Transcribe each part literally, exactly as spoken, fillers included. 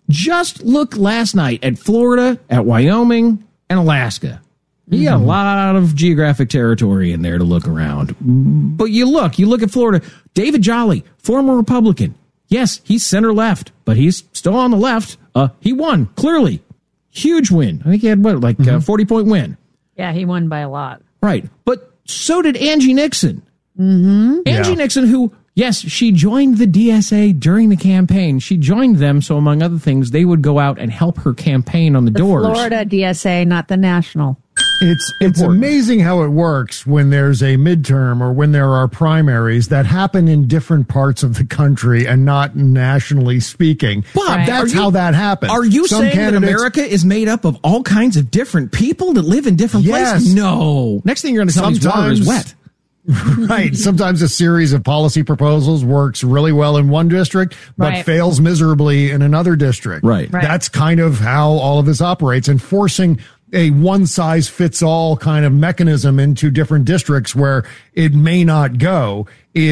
Just look last night at Florida, at Wyoming, and Alaska. You got a lot of geographic territory in there to look around. But you look, you look at Florida. David Jolly, former Republican. Yes, he's center left, but he's still on the left. Uh, he won, clearly. Huge win. I think he had, what, like mm-hmm. a forty-point win. Yeah, he won by a lot. Right. But so did Angie Nixon. Mm-hmm. Angie yeah. Nixon, who, yes, she joined the D S A during the campaign. She joined them so, among other things, they would go out and help her campaign on the, the doors. Florida D S A, not the national. It's it's Important. amazing how it works when there's a midterm or when there are primaries that happen in different parts of the country and not nationally speaking. But right. That's you, how that happens. Are you Some saying that candidates, America is made up of all kinds of different people that live in different yes. places? No. Next thing you're going to tell me is water is wet. Right. Sometimes a series of policy proposals works really well in one district, but right. fails miserably in another district. Right. right. That's kind of how all of this operates, and forcing a one-size-fits-all kind of mechanism into different districts where it may not go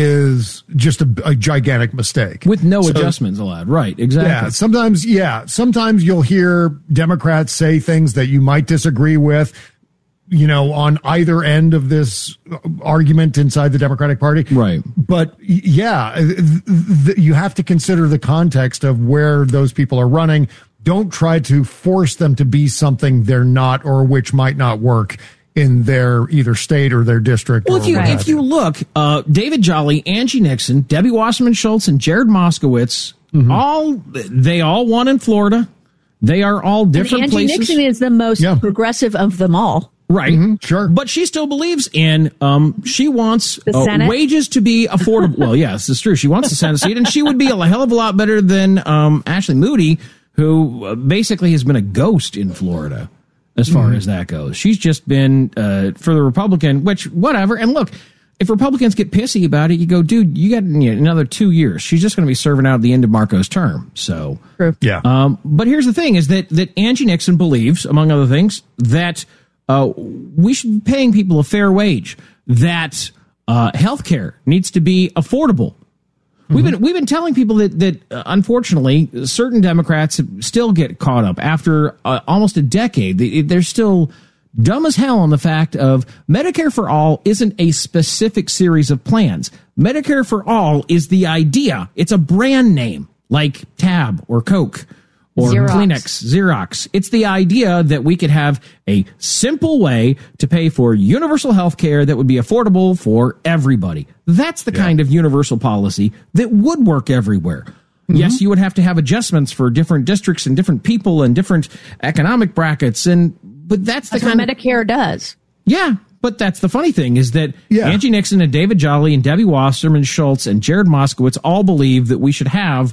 is just a, a gigantic mistake. With no so, adjustments allowed. Right, exactly. Yeah, sometimes, yeah, sometimes you'll hear Democrats say things that you might disagree with, you know, on either end of this argument inside the Democratic Party. Right. But yeah, th- th- you have to consider the context of where those people are running. Don't try to force them to be something they're not, or which might not work in their either state or their district. Well, if you if you look, uh, David Jolly, Angie Nixon, Debbie Wasserman Schultz, and Jared Moskowitz, mm-hmm. all they all won in Florida. They are all different and Angie places. Nixon is the most yeah. progressive of them all. Right. Mm-hmm, sure. But she still believes in, um, she wants uh, wages to be affordable. Well, yes, it's true. She wants the Senate seat, and she would be a hell of a lot better than um, Ashley Moody, who uh, basically has been a ghost in Florida as far mm-hmm. as that goes. She's just been, uh, for the Republican, which, whatever. And look, if Republicans get pissy about it, you go, dude, you got you know, another two years. She's just going to be serving out at the end of Marco's term. So, True. yeah. Um, but here's the thing is that, that Angie Nixon believes, among other things, that uh, we should be paying people a fair wage, that uh, health care needs to be affordable. We've been we've been telling people that that uh, unfortunately certain Democrats still get caught up after uh, almost a decade. They, they're still dumb as hell on the fact of Medicare for All isn't a specific series of plans. Medicare for All is the idea. It's a brand name like Tab or Coke or Xerox. Kleenex, Xerox. It's the idea that we could have a simple way to pay for universal health care that would be affordable for everybody. That's the yeah. kind of universal policy that would work everywhere. Mm-hmm. Yes, you would have to have adjustments for different districts and different people and different economic brackets, and but that's the that's kind what of Medicare does. Yeah, but that's the funny thing is that yeah. Angie Nixon and David Jolly and Debbie Wasserman Schultz and Jared Moskowitz all believe that we should have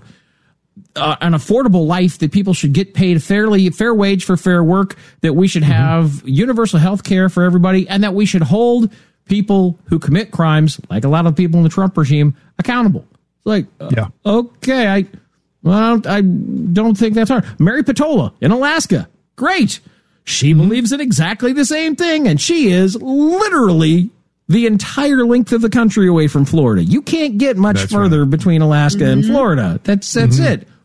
Uh, an affordable life, that people should get paid fairly, fair wage for fair work, that we should have mm-hmm. universal health care for everybody, and that we should hold people who commit crimes, like a lot of people in the Trump regime, accountable. It's like, uh, yeah. okay, I, well, I don't think that's hard. Mary Patola in Alaska, great. She mm-hmm. believes in exactly the same thing, and she is literally the entire length of the country away from Florida. You can't get much that's further right. between between Alaska mm-hmm. and Florida. That's that's mm-hmm. it.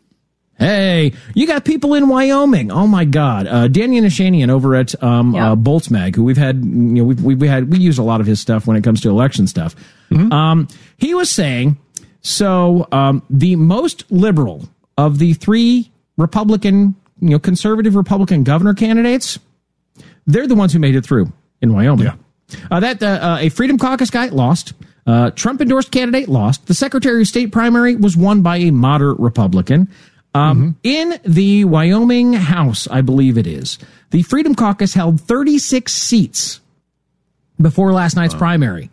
Hey, you got people in Wyoming. Oh my God, uh, Danny Nashanian over at um, yeah. uh, Boltzmag, who we've had, you know, we've, we've had we use a lot of his stuff when it comes to election stuff. Mm-hmm. Um, he was saying, so um, the most liberal of the three Republican, you know, conservative Republican governor candidates, they're the ones who made it through in Wyoming. Yeah. Uh, that uh, uh, a Freedom Caucus guy lost. Uh, Trump endorsed candidate lost. The Secretary of State primary was won by a moderate Republican. Um, mm-hmm. In the Wyoming House, I believe it is, the Freedom Caucus held thirty-six seats before last night's wow. primary.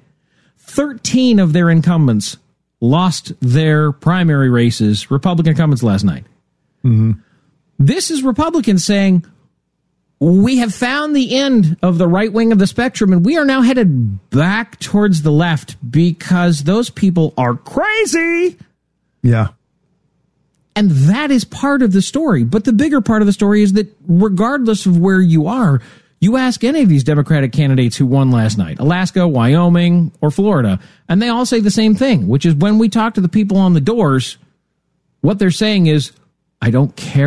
thirteen of their incumbents lost their primary races, Republican incumbents, last night. Mm-hmm. This is Republicans saying, we have found the end of the right wing of the spectrum, and we are now headed back towards the left because those people are crazy. Yeah. And that is part of the story. But the bigger part of the story is that regardless of where you are, you ask any of these Democratic candidates who won last night, Alaska, Wyoming, or Florida, and they all say the same thing, which is when we talk to the people on the doors, what they're saying is, I don't care